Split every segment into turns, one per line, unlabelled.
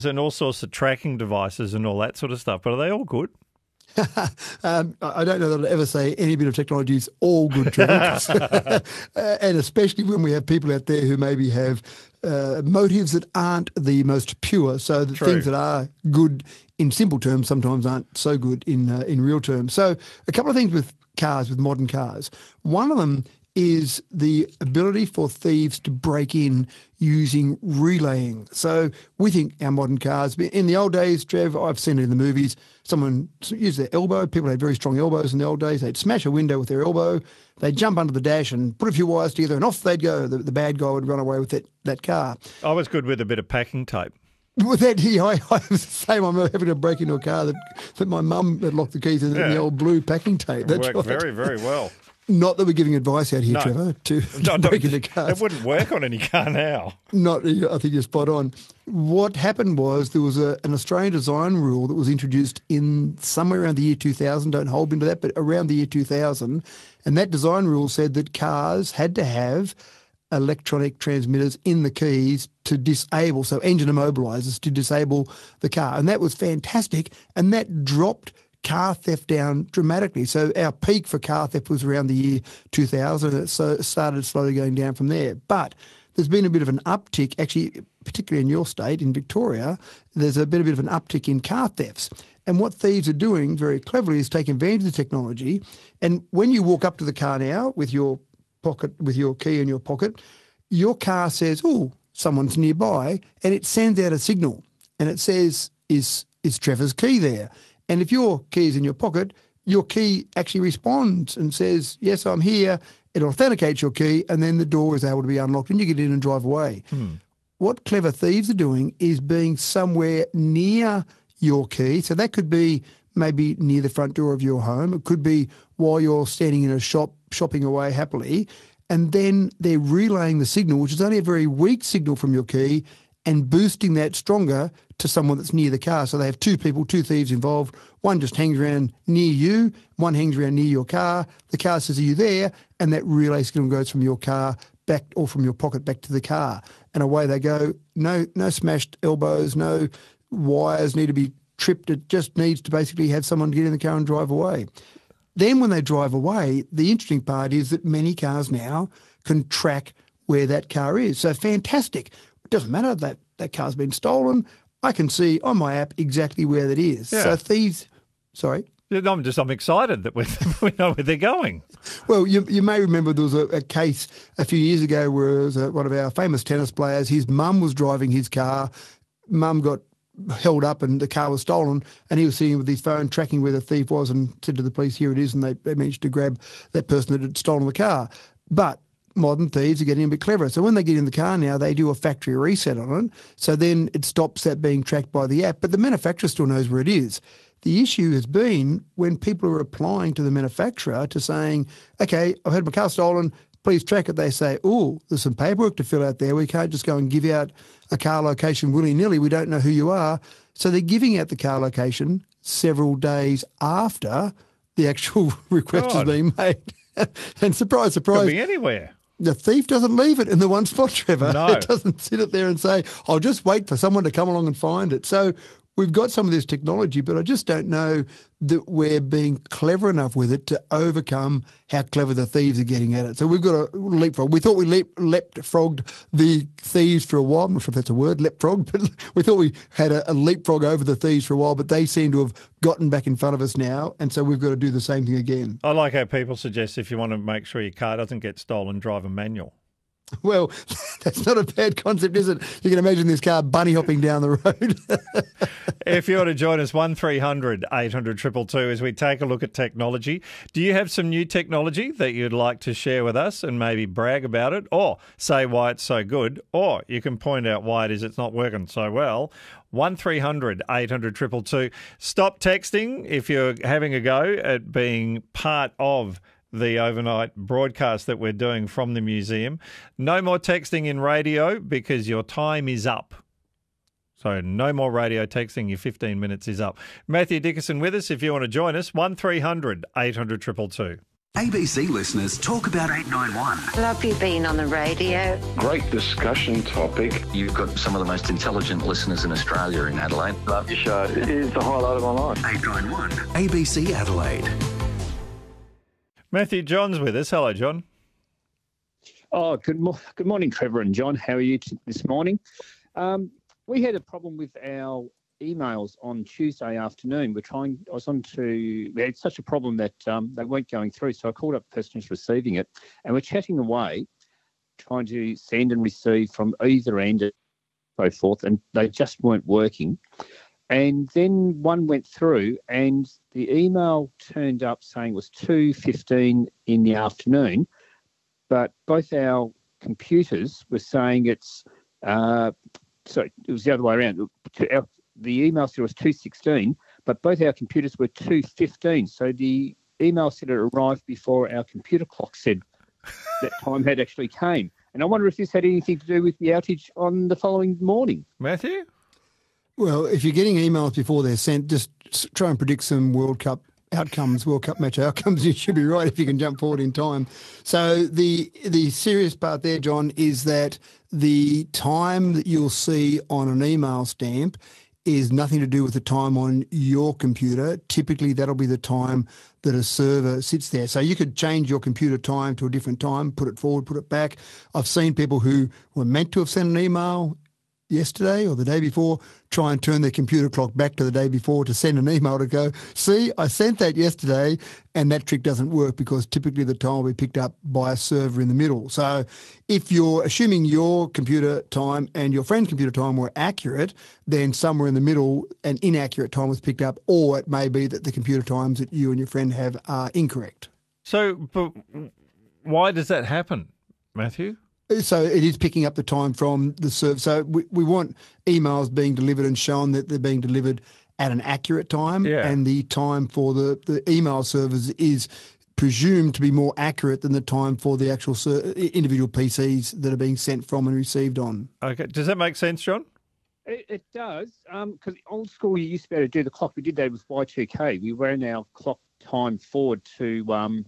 and all sorts of tracking devices and all that sort of stuff. But are they all good?
I don't know that I'd ever say any bit of technology is all good, Trevor. And especially when we have people out there who maybe have motives that aren't the most pure. So the things that are good in simple terms sometimes aren't so good in real terms. So a couple of things with cars, with modern cars. One of them is the ability for thieves to break in using relaying. So we think our modern cars, in the old days, Trev, I've seen it in the movies, someone used their elbow. People had very strong elbows in the old days. They'd smash a window with their elbow. They'd jump under the dash and put a few wires together and off they'd go. The bad guy would run away with that car.
I was good with a bit of packing tape.
With that, I was the same. I'm having to break into a car that my mum had locked the keys in the old blue packing tape.
That worked very, very well.
Not that we're giving advice out here,
no.
Trevor, to break into cars.
It wouldn't work on any car now.
I think you're spot on. What happened was there was an Australian design rule that was introduced in somewhere around the year 2000. Don't hold me to that, but around the year 2000. And that design rule said that cars had to have electronic transmitters in the keys to disable, so engine immobilizers to disable the car. And that was fantastic. And that dropped car theft down dramatically. So our peak for car theft was around the year 2000, and it started slowly going down from there. But there's been a bit of an uptick, actually, particularly in your state, in Victoria, there's a bit of an uptick in car thefts. And what thieves are doing very cleverly is taking advantage of the technology. And when you walk up to the car now with your pocket, with your key in your pocket, your car says, oh, someone's nearby, and it sends out a signal. And it says, is Trevor's key there? And if your key is in your pocket, your key actually responds and says, yes, I'm here. It authenticates your key, and then the door is able to be unlocked and you get in and drive away. What clever thieves are doing is being somewhere near your key. So that could be maybe near the front door of your home. It could be while you're standing in a shop, shopping away happily. And then they're relaying the signal, which is only a very weak signal from your key, and boosting that stronger to someone that's near the car. So they have two thieves involved. One just hangs around near you, one hangs around near your car. The car says, are you there? And that relay signal goes from your car back, or from your pocket back to the car. And away they go. No smashed elbows, no wires need to be tripped. It just needs to basically have someone get in the car and drive away. Then when they drive away, the interesting part is that many cars now can track where that car is. So fantastic. It doesn't matter that that car's been stolen. I can see on my app exactly where that is.
Yeah.
So thieves, sorry.
I'm excited that we know where they're going.
Well, you may remember there was a case a few years ago where it was one of our famous tennis players. His mum was driving his car. Mum got held up and the car was stolen, and he was sitting with his phone tracking where the thief was and said to the police, here it is, and they managed to grab that person that had stolen the car. But modern thieves are getting a bit cleverer. So when they get in the car now, they do a factory reset on it. So then it stops that being tracked by the app, but the manufacturer still knows where it is. The issue has been when people are applying to the manufacturer to saying, okay, I've had my car stolen, please track it. They say, oh, there's some paperwork to fill out there. We can't just go and give out a car location willy-nilly. We don't know who you are. So they're giving out the car location several days after the actual request has been made. And surprise, surprise.
Could be anywhere.
The thief doesn't leave it in the one spot, Trevor.
No.
It doesn't sit it there and say, I'll just wait for someone to come along and find it. So we've got some of this technology, but I just don't know that we're being clever enough with it to overcome how clever the thieves are getting at it. So we've got a leapfrog. We thought we leapfrogged the thieves for a while. I'm not sure if that's a word, leapfrog, but we thought we had a leapfrog over the thieves for a while, but they seem to have gotten back in front of us now, and so we've got to do the same thing again.
I like how people suggest if you want to make sure your car doesn't get stolen, drive a manual.
Well, that's not a bad concept, is it? You can imagine this car bunny hopping down the road.
If you want to join us, 1300 800 222 as we take a look at technology. Do you have some new technology that you'd like to share with us and maybe brag about it, or say why it's so good, or you can point out why it is it's not working so well? 1300 800 222. Stop texting if you're having a go at being part of the overnight broadcast that we're doing from the museum. No more texting in radio because your time is up. So no more radio texting, your 15 minutes is up. Matthew Dickerson with us if you want to join us, 1300 800 222.
ABC listeners talk about 891.
Love you being on the radio.
Great discussion topic.
You've got some of the most intelligent listeners in Australia in Adelaide.
Love your show. It is the highlight of my life.
891 ABC Adelaide.
Matthew John's with us. Hello, John.
Oh, good morning, Trevor and John. How are you this morning? We had a problem with our emails on Tuesday afternoon. We had such a problem that they weren't going through. So I called up the person who's receiving it, and we're chatting away, trying to send and receive from either end and so forth, and they just weren't working. And then one went through, and the email turned up saying it was 2:15 in the afternoon, but both our computers were saying it's it was the other way around. The email said it was 2:16, but both our computers were 2:15. So the email said it arrived before our computer clock said that time had actually came. And I wonder if this had anything to do with the outage on the following morning.
Matthew?
Well, if you're getting emails before they're sent, just try and predict some World Cup match outcomes. You should be right if you can jump forward in time. So the serious part there, John, is that the time that you'll see on an email stamp is nothing to do with the time on your computer. Typically, that'll be the time that a server sits there. So you could change your computer time to a different time, put it forward, put it back. I've seen people who were meant to have sent an email yesterday or the day before try and turn their computer clock back to the day before to send an email to go, see, I sent that yesterday, and that trick doesn't work because typically the time will be picked up by a server in the middle. So if you're assuming your computer time and your friend's computer time were accurate, then somewhere in the middle an inaccurate time was picked up, or it may be that the computer times that you and your friend have are incorrect.
So, but why does that happen, Matthew?
So it is picking up the time from the server. So we want emails being delivered and shown that they're being delivered at an accurate time.
Yeah.
And the time for the email servers is presumed to be more accurate than the time for the actual individual PCs that are being sent from and received on.
Okay. Does that make sense, John?
It does, because old school you used to be able to do the clock. We did that with Y2K. We ran our clock time forward to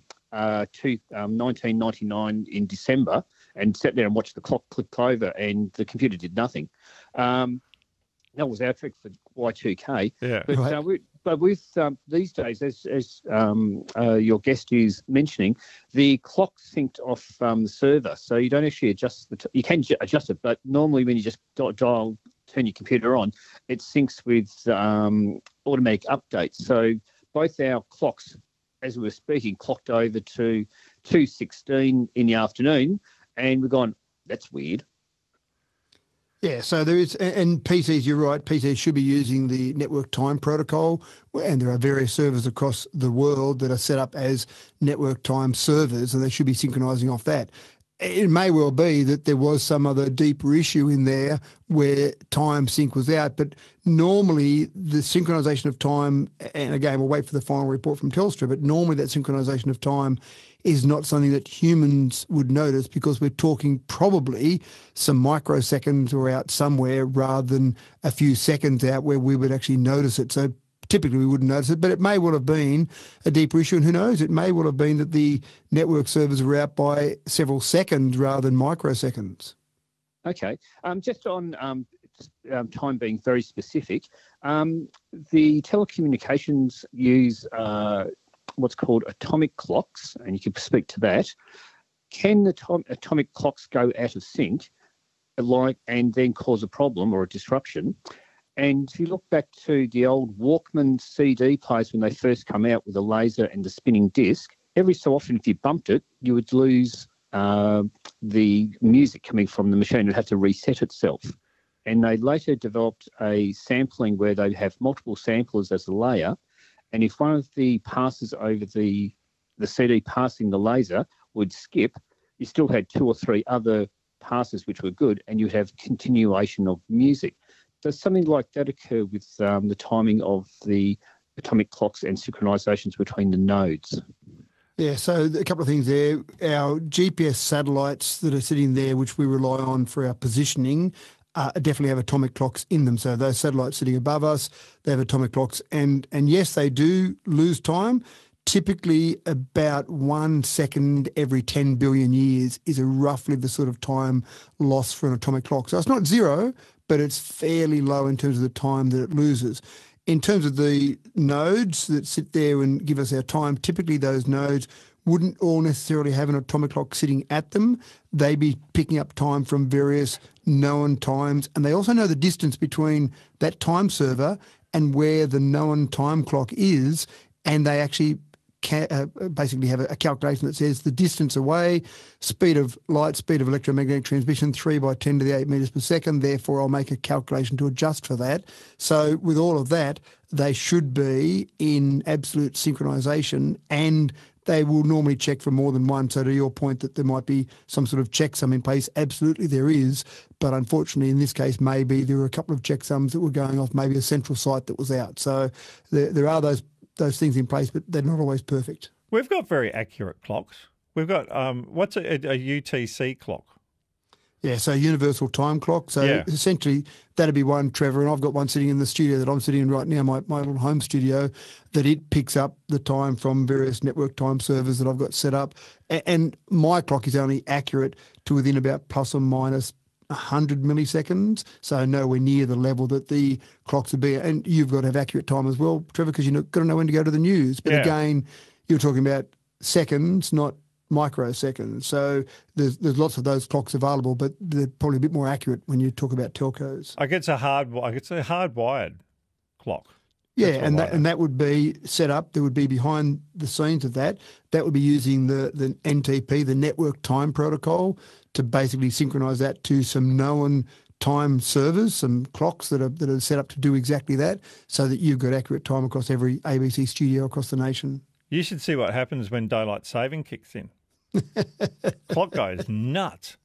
1999 in December, and sat there and watched the clock click over, and the computer did nothing. That was our trick for Y2K.
Yeah.
But,
right.
But with these days, as your guest is mentioning, the clock synced off the server, so you don't actually adjust you can adjust it, but normally when you just turn your computer on, it syncs with automatic updates. So both our clocks, as we were speaking, clocked over to 2:16 in the afternoon, and we've gone, that's weird.
Yeah, so there is, and PCs, you're right, PCs should be using the network time protocol, and there are various servers across the world that are set up as network time servers, and they should be synchronizing off that. It may well be that there was some other deeper issue in there where time sync was out, but normally the synchronization of time, and again, we'll wait for the final report from Telstra, but normally that synchronization of time is not something that humans would notice because we're talking probably some microseconds or out somewhere rather than a few seconds out where we would actually notice it. So typically we wouldn't notice it, but it may well have been a deeper issue, and who knows, it may well have been that the network servers were out by several seconds rather than microseconds.
Okay. Just on time being very specific, the telecommunications use what's called atomic clocks, and you can speak to that. Can the atomic clocks go out of sync and then cause a problem or a disruption? And if you look back to the old Walkman CD players when they first come out with a laser and the spinning disc, every so often if you bumped it, you would lose the music coming from the machine. It would have to reset itself. And they later developed a sampling where they have multiple samplers as a layer, and if one of the passes over the CD passing the laser would skip, you still had two or three other passes which were good, and you'd have continuation of music. Does something like that occur with the timing of the atomic clocks and synchronizations between the nodes?
Yeah, so a couple of things there. Our GPS satellites that are sitting there, which we rely on for our positioning, definitely have atomic clocks in them. So those satellites sitting above us, they have atomic clocks. And yes, they do lose time. typically about 1 second every 10 billion years is roughly the sort of time lost for an atomic clock. So it's not zero, but it's fairly low in terms of the time that it loses. In terms of the nodes that sit there and give us our time, typically those nodes wouldn't all necessarily have an atomic clock sitting at them. They'd be picking up time from various known times, and they also know the distance between that time server and where the known time clock is, and they actually basically have a calculation that says the distance away, speed of light, speed of electromagnetic transmission, 3 by 10 to the 8 metres per second. Therefore, I'll make a calculation to adjust for that. So with all of that, they should be in absolute synchronisation, and they will normally check for more than one. So to your point that there might be some sort of checksum in place, absolutely there is. But unfortunately, in this case, maybe there were a couple of checksums that were going off maybe a central site that was out. So there are those things in place, but they're not always perfect.
We've got very accurate clocks. We've got, what's a UTC clock?
Yeah, so universal time clock. So essentially that'd be one, Trevor, and I've got one sitting in the studio that I'm sitting in right now, my little home studio, that it picks up the time from various network time servers that I've got set up. And my clock is only accurate to within about plus or minus 100 milliseconds, so nowhere near the level that the clocks would be. And you've got to have accurate time as well, Trevor, because you've got to know when to go to the news. But again, you're talking about seconds, not microseconds. So there's lots of those clocks available, but they're probably a bit more accurate when you talk about telcos.
I guess it's a hardwired clock.
Yeah, and that would be set up. There would be behind the scenes of that. That would be using the NTP, the Network Time Protocol, to basically synchronise that to some known time servers, some clocks that are set up to do exactly that, so that you've got accurate time across every ABC studio across the nation. You
should see what happens when daylight saving kicks in. Clock goes nuts.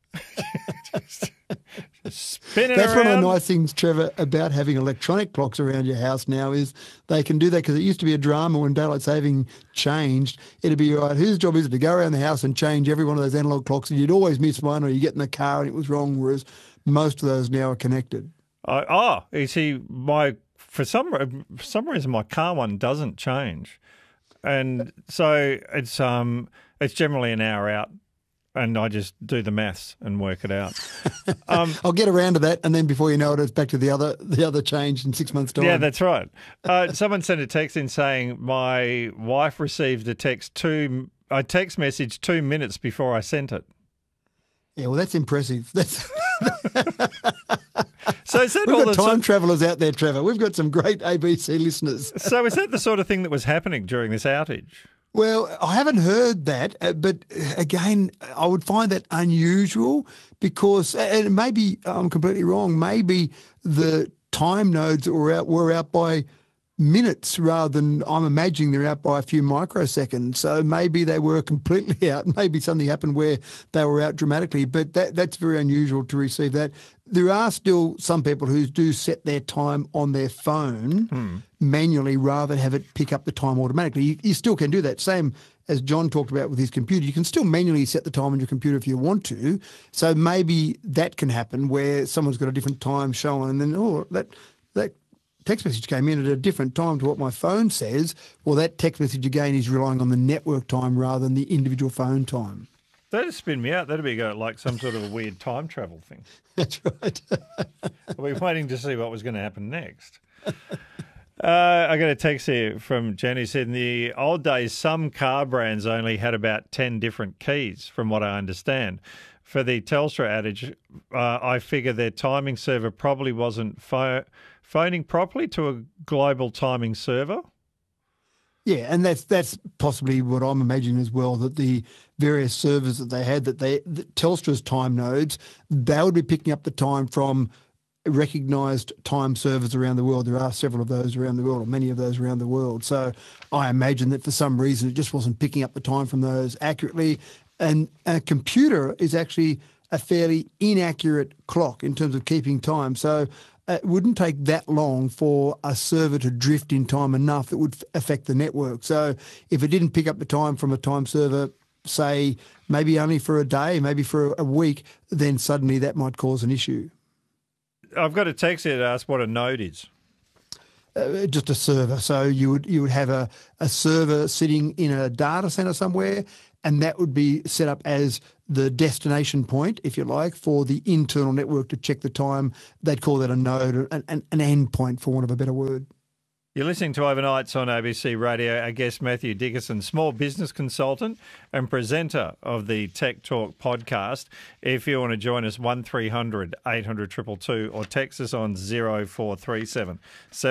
Spinning
That's
around.
one of the nice things, Trevor, about having electronic clocks around your house now is they can do that, because it used to be a drama when daylight saving changed. It'd be, right, whose job is it to go around the house and change every one of those analog clocks, and you'd always miss one, or you get in the car and it was wrong, whereas most of those now are connected.
You see, for some reason my car one doesn't change. And so it's generally an hour out, and I just do the maths and work it out.
I'll get around to that, and then before you know it, it's back to the other change in 6 months' time.
Yeah, that's right. Someone sent a text in saying my wife received a text message 2 minutes before I sent it.
Yeah, well, that's impressive.
So is that
We've got time travellers out there, Trevor. We've got some great ABC listeners.
So is that the sort of thing that was happening during this outage?
Well, I haven't heard that, but again, I would find that unusual because, and maybe I'm completely wrong, maybe the time nodes that were out by minutes rather than, I'm imagining they're out by a few microseconds. So maybe they were completely out. Maybe something happened where they were out dramatically, but that's very unusual to receive that. There are still some people who do set their time on their phone manually rather than have it pick up the time automatically. You still can do that. Same as John talked about with his computer. You can still manually set the time on your computer if you want to. So maybe that can happen where someone's got a different time showing and then, that text message came in at a different time to what my phone says. Well, that text message again is relying on the network time rather than the individual phone time.
That'd spin me out. That'd be like some sort of a weird time travel thing.
That's right.
I'll be waiting to see what was going to happen next. I got a text here from Jen who said in the old days, some car brands only had about 10 different keys, from what I understand. For the Telstra outage, I figure their timing server probably wasn't phoning properly to a global timing server.
Yeah, and that's possibly what I'm imagining as well, that the various servers that they had, that Telstra's time nodes, they would be picking up the time from recognised time servers around the world. There are several of those around the world, or many of those around the world. So I imagine that for some reason it just wasn't picking up the time from those accurately. And a computer is actually a fairly inaccurate clock in terms of keeping time. So it wouldn't take that long for a server to drift in time enough that would affect the network. So if it didn't pick up the time from a time server, say maybe only for a day, maybe for a week, then suddenly that might cause an issue.
I've got a text here to ask what a node is.
just a server. So you would have a server sitting in a data center somewhere, and that would be set up as the destination point, if you like, for the internal network to check the time. They'd call that a node, an endpoint, for want of a better word.
You're listening to Overnights on ABC Radio. Our guest, Matthew Dickerson, small business consultant and presenter of the Tech Talk podcast. If you want to join us, 1300 800 222 or text us on 0437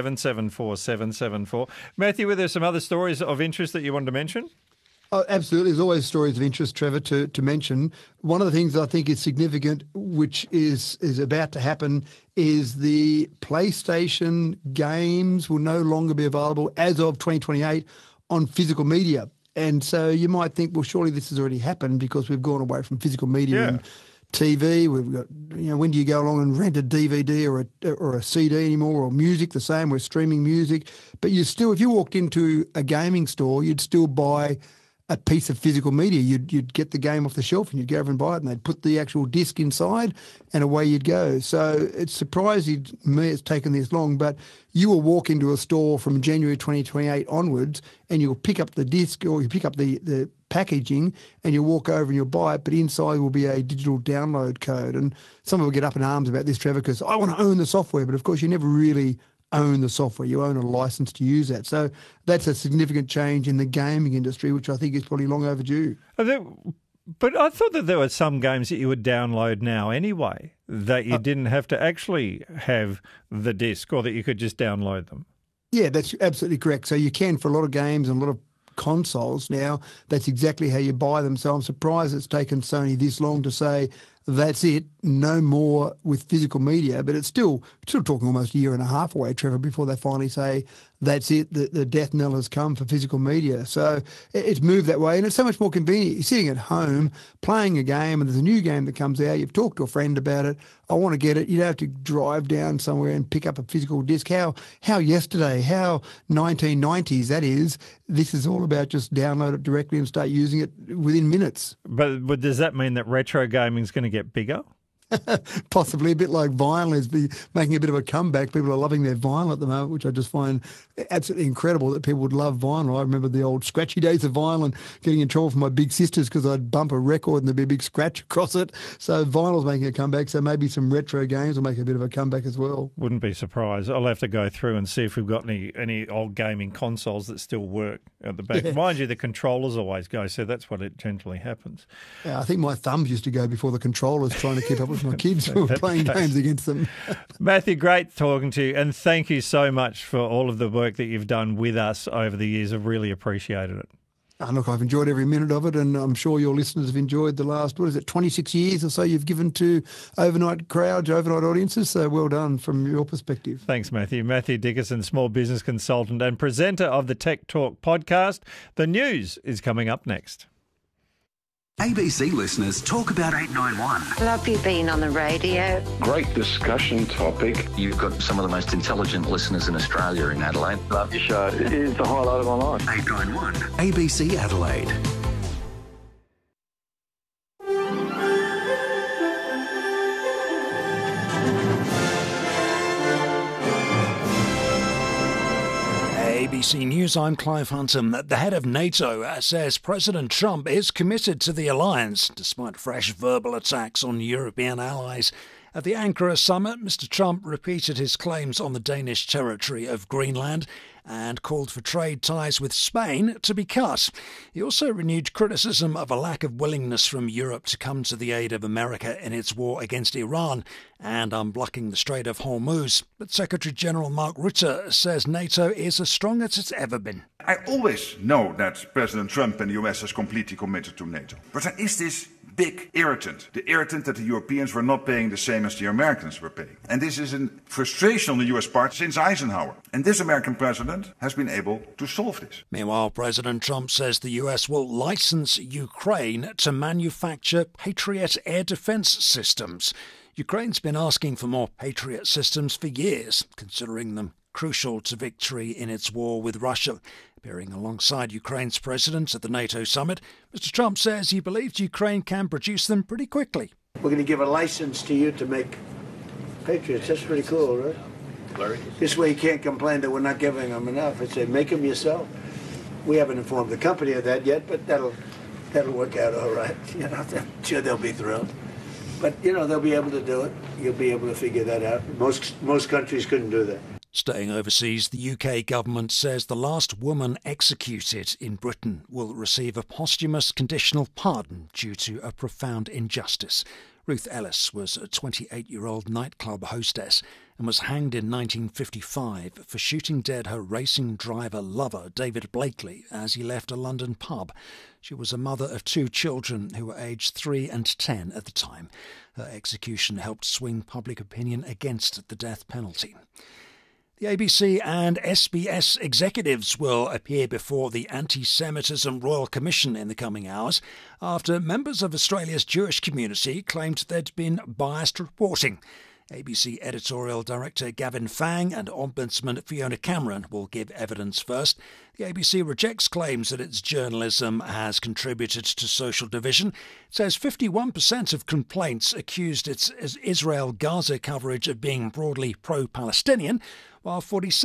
774 774. Matthew, were there some other stories of interest that you wanted to mention?
Oh, absolutely. There's always stories of interest, Trevor, to mention. One of the things I think is significant, which is about to happen, is the PlayStation games will no longer be available as of 2028 on physical media. And so you might think, well, surely this has already happened because we've gone away from physical media and TV. We've got, when do you go along and rent a DVD or a CD anymore, or music? The same, we're streaming music. But you still, if you walked into a gaming store, you'd still buy a piece of physical media. You'd get the game off the shelf and you'd go over and buy it, and they'd put the actual disc inside and away you'd go. So it's surprising me it's taken this long, but you will walk into a store from January 2028 onwards and you'll pick up the disc, or you pick up the packaging and you'll walk over and you'll buy it, but inside will be a digital download code. And some people get up in arms about this, Trevor, because I want to own the software, but of course you never really own the software. You own a license to use that. So that's a significant change in the gaming industry, which I think is probably long overdue.
But I thought that there were some games that you would download now anyway, that you didn't have to actually have the disc, or that you could just download them. Yeah,
that's absolutely correct. So you can, for a lot of games and a lot of consoles now, that's exactly how you buy them. So I'm surprised it's taken Sony this long to say, that's it, no more with physical media. But it's still talking almost a year and a half away, Trevor, before they finally say, that's it, the death knell has come for physical media. So it's moved that way, and it's so much more convenient. You're sitting at home playing a game, and there's a new game that comes out. You've talked to a friend about it. I want to get it. You don't have to drive down somewhere and pick up a physical disc. How yesterday, how 1990s that is. This is all about just download it directly and start using it within minutes.
But does that mean that retro gaming is going to get bigger?
Possibly, a bit like vinyl is making a bit of a comeback. People are loving their vinyl at the moment, which I just find absolutely incredible that people would love vinyl. I remember the old scratchy days of vinyl and getting in trouble from my big sisters because I'd bump a record and there'd be a big scratch across it. So vinyl's making a comeback, so maybe some retro games will make a bit of a comeback as well.
Wouldn't be surprised. I'll have to go through and see if we've got any old gaming consoles that still work at the back. Yeah. Mind you, the controllers always go, so that's what it generally happens.
Yeah, I think my thumbs used to go before the controllers, trying to keep up with my kids who were playing games against them.
Matthew, great talking to you, and thank you so much for all of the work that you've done with us over the years. I've really appreciated it.
Look, I've enjoyed every minute of it, and I'm sure your listeners have enjoyed the last, 26 years or so you've given to overnight crowds, overnight audiences, so well done from your perspective.
Thanks, Matthew. Matthew Dickerson, small business consultant and presenter of the Tech Talk podcast. The news is coming up next.
ABC listeners talk about 891.
Love you being on the radio.
Great discussion topic.
You've got some of the most intelligent listeners in Australia in Adelaide.
Love your show. It is the highlight of my life.
891 ABC Adelaide.
ABC News, I'm Clive Hunter. The head of NATO says President Trump is committed to the alliance, despite fresh verbal attacks on European allies. At the Ankara summit, Mr. Trump repeated his claims on the Danish territory of Greenland and called for trade ties with Spain to be cut. He also renewed criticism of a lack of willingness from Europe to come to the aid of America in its war against Iran and unblocking the Strait of Hormuz. But Secretary-General Mark Rutte says NATO is as strong as it's ever been.
I always know that President Trump and the US is completely committed to NATO. But there is this big irritant. The irritant that the Europeans were not paying the same as the Americans were paying. And this is a frustration on the US part since Eisenhower. And this American president has been able to solve this.
Meanwhile, President Trump says the US will license Ukraine to manufacture Patriot air defense systems. Ukraine's been asking for more Patriot systems for years, considering them crucial to victory in its war with Russia. Appearing alongside Ukraine's president at the NATO summit, Mr. Trump says he believes Ukraine can produce them pretty quickly.
We're going to give a license to you to make Patriots. That's pretty cool, right? This way you can't complain that we're not giving them enough. I say, make them yourself. We haven't informed the company of that yet, but that'll work out all right. I'm sure they'll be thrilled. But, they'll be able to do it. You'll be able to figure that out. Most countries couldn't do that.
Staying overseas, the UK government says the last woman executed in Britain will receive a posthumous conditional pardon due to a profound injustice. Ruth Ellis was a 28-year-old nightclub hostess and was hanged in 1955 for shooting dead her racing driver lover, David Blakely, as he left a London pub. She was a mother of 2 children who were aged 3 and 10 at the time. Her execution helped swing public opinion against the death penalty. The ABC and SBS executives will appear before the Anti-Semitism Royal Commission in the coming hours after members of Australia's Jewish community claimed there'd been biased reporting. ABC editorial director Gavin Fang and Ombudsman Fiona Cameron will give evidence first. The ABC rejects claims that its journalism has contributed to social division. It says 51% of complaints accused its Israel-Gaza coverage of being broadly pro-Palestinian, while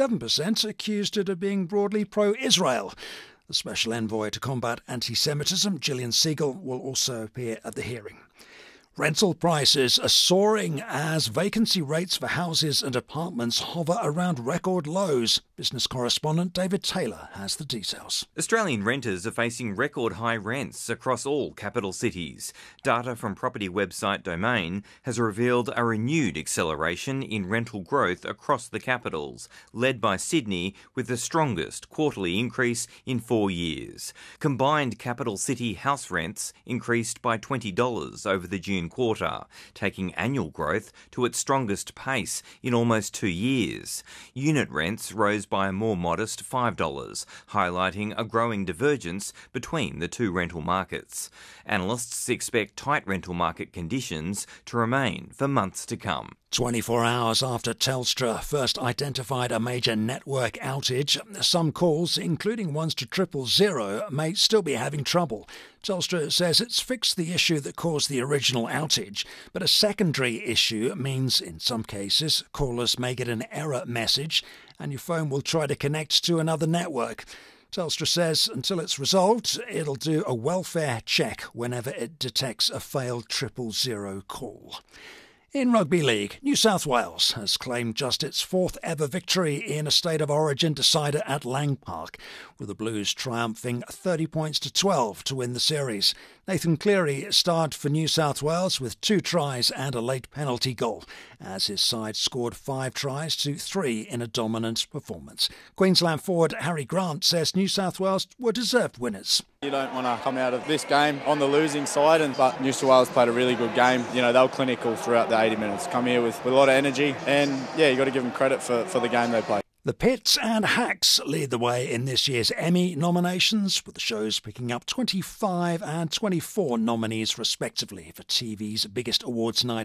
47% accused it of being broadly pro-Israel. The Special Envoy to Combat Anti-Semitism, Gillian Siegel, will also appear at the hearing. Rental prices are soaring as vacancy rates for houses and apartments hover around record lows. Business correspondent David Taylor has the details.
Australian renters are facing record high rents across all capital cities. Data from property website Domain has revealed a renewed acceleration in rental growth across the capitals, led by Sydney with the strongest quarterly increase in 4 years. Combined capital city house rents increased by $20 over the June quarter, taking annual growth to its strongest pace in almost 2 years. Unit rents rose by a more modest $5, highlighting a growing divergence between the two rental markets. Analysts expect tight rental market conditions to remain for months to come.
24 hours after Telstra first identified a major network outage, some calls, including ones to 000, may still be having trouble. Telstra says it's fixed the issue that caused the original outage, but a secondary issue means, in some cases, callers may get an error message and your phone will try to connect to another network. Telstra says until it's resolved, it'll do a welfare check whenever it detects a failed 000 call. In Rugby League, New South Wales has claimed just its 4th ever victory in a State of Origin decider at Lang Park, with the Blues triumphing 30 points to 12 to win the series. Nathan Cleary starred for New South Wales with 2 tries and a late penalty goal, as his side scored 5 tries to 3 in a dominant performance. Queensland forward Harry Grant says New South Wales were deserved winners.
You don't want to come out of this game on the losing side, but New South Wales played a really good game. They were clinical throughout the 80 minutes. Come here with a lot of energy, and you got to give them credit for the game they played.
The Pits and Hacks lead the way in this year's Emmy nominations, with the shows picking up 25 and 24 nominees respectively for TV's biggest awards night.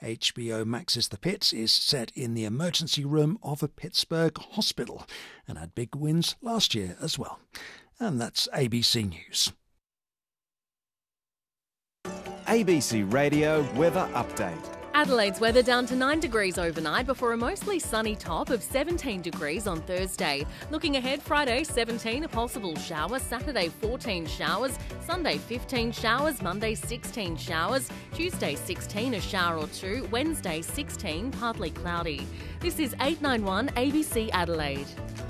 HBO Max's The Pits is set in the emergency room of a Pittsburgh hospital and had big wins last year as well. And that's ABC News.
ABC Radio Weather Update.
Adelaide's weather down to 9 degrees overnight before a mostly sunny top of 17 degrees on Thursday. Looking ahead, Friday 17, a possible shower, Saturday 14 showers, Sunday 15 showers, Monday 16 showers, Tuesday 16, a shower or 2, Wednesday 16, partly cloudy. This is 891 ABC Adelaide.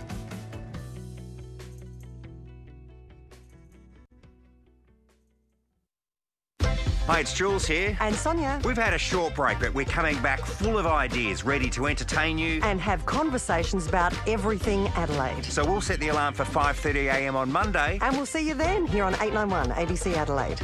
Hi, it's Jules here.
And Sonia.
We've had a short break, but we're coming back full of ideas, ready to entertain you.
And have conversations about everything Adelaide.
So we'll set the alarm for 5:30am on Monday.
And we'll see you then, here on 891 ABC Adelaide.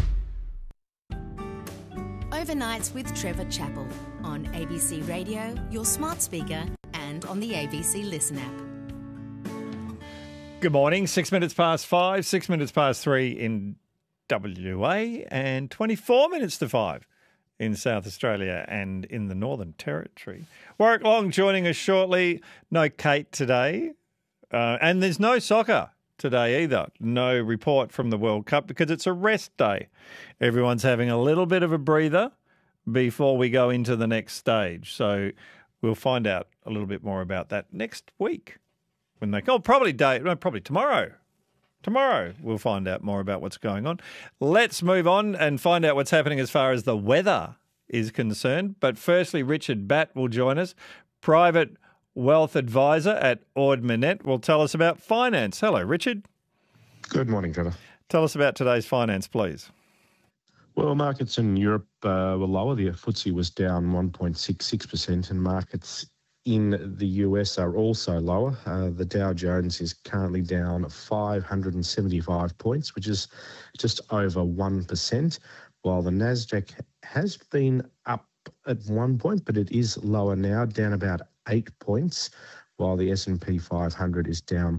Overnights with Trevor Chappell on ABC Radio, your smart speaker, and on the ABC Listen app.
Good morning, 6 minutes past 5, 6 minutes past 3 in WA and 24 minutes to 5 in South Australia and in the Northern Territory. Warwick Long joining us shortly. No Kate today. And there's no soccer today either. No report from the World Cup because it's a rest day. Everyone's having a little bit of a breather before we go into the next stage. So we'll find out a little bit more about that next week when they call. Probably tomorrow. Tomorrow we'll find out more about what's going on. Let's move on and find out what's happening as far as the weather is concerned. But firstly, Richard Batt will join us, private wealth advisor at Ord Minnett, will tell us about finance. Hello, Richard.
Good morning, Trevor.
Tell us about today's finance, please.
Well, markets in Europe were lower. The FTSE was down 1.66%, and markets in the US are also lower. The Dow Jones is currently down 575 points, which is just over 1%, while the Nasdaq has been up at 1 point, but it is lower now, down about 8 points, while the S&P 500 is down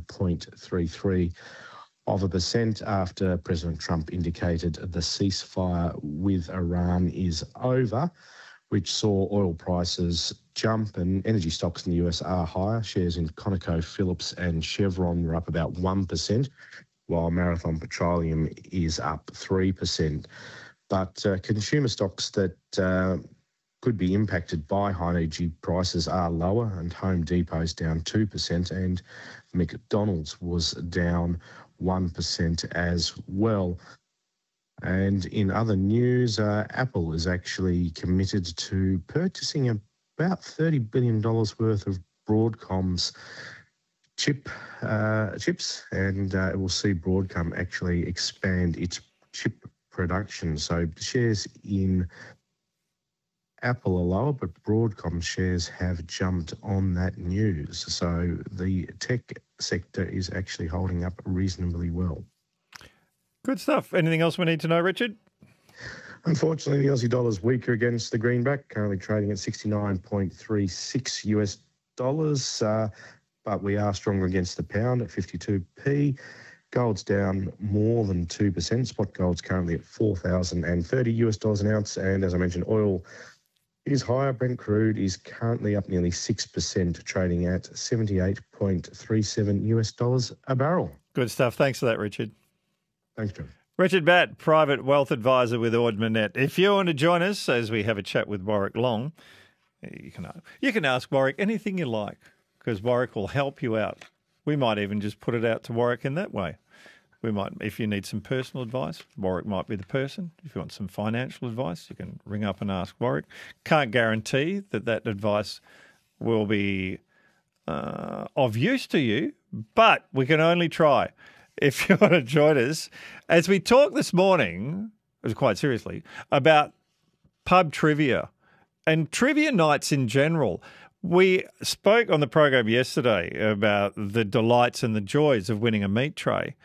0.33% after President Trump indicated the ceasefire with Iran is over, which saw oil prices jump, and energy stocks in the US are higher. Shares in ConocoPhillips and Chevron were up about 1%, while Marathon Petroleum is up 3%. But consumer stocks that could be impacted by high energy prices are lower, and Home Depot's down 2%, and McDonald's was down 1% as well. And in other news, Apple is actually committed to purchasing about $30 billion worth of Broadcom's chips, and it will see Broadcom actually expand its chip production. So shares in Apple are lower, but Broadcom shares have jumped on that news. So the tech sector is actually holding up reasonably well.
Good stuff. Anything else we need to know, Richard?
Unfortunately, the Aussie dollar is weaker against the greenback, currently trading at 69.36 US dollars, but we are stronger against the pound at 52p. Gold's down more than 2%. Spot gold's currently at $4,030 US dollars an ounce, and as I mentioned, oil is higher. Brent crude is currently up nearly 6%, trading at 78.37 US dollars a barrel.
Good stuff. Thanks for that, Richard.
Thanks, John.
Richard Batt, private wealth advisor with Ord Minnett. If you want to join us as we have a chat with Warwick Long, you can ask Warwick anything you like, because Warwick will help you out. We might even just put it out to Warwick in that way. We might, if you need some personal advice, Warwick might be the person. If you want some financial advice, you can ring up and ask Warwick. Can't guarantee that advice will be of use to you, but we can only try. If you want to join us, as we talk this morning, quite seriously, about pub trivia and trivia nights in general. We spoke on the program yesterday about the delights and the joys of winning a meat tray.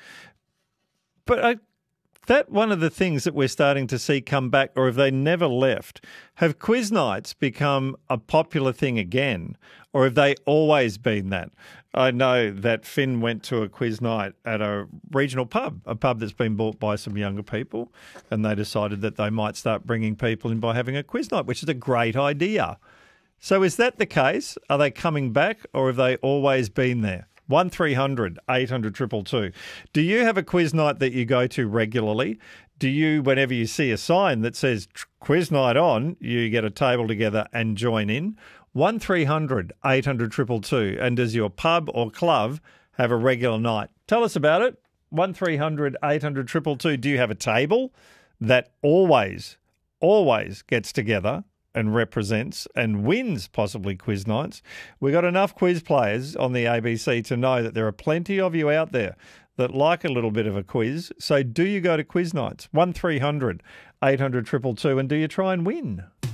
But that one of the things that we're starting to see come back, or have they never left? Have quiz nights become a popular thing again, or have they always been that? I know that Finn went to a quiz night at a regional pub, a pub that's been bought by some younger people, and they decided that they might start bringing people in by having a quiz night, which is a great idea. So is that the case? Are they coming back, or have they always been there? 1300 800 222. Do you have a quiz night that you go to regularly? Do you, whenever you see a sign that says quiz night on, you get a table together and join in? 1300 800 222. And does your pub or club have a regular night? Tell us about it. 1300 800 222. Do you have a table that always gets together and represents and wins possibly quiz nights? We've got enough quiz players on the ABC to know that there are plenty of you out there that like a little bit of a quiz. So do you go to quiz nights? 1300 800 222, and do you try and win?